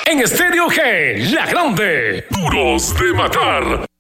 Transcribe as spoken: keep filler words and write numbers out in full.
En Estéreo G, la grande. Duros de matar.